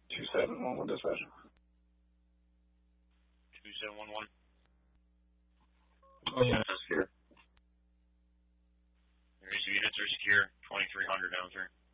2711 dispatch. 2711. Oh, yeah, that's secure. There is units are secure. 2300 down, sir.